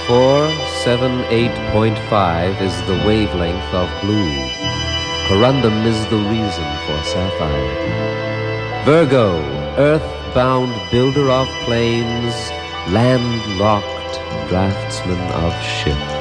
478.5 is the wavelength of blue. Corundum is the reason for sapphire. Virgo, earth-bound builder of planes, landlocked draftsman of ship.